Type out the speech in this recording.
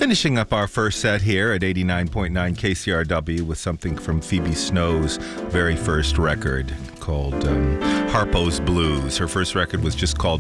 Finishing up our first set here at 89.9 KCRW with something from Phoebe Snow's very first record called Harpo's Blues. Her first record was just called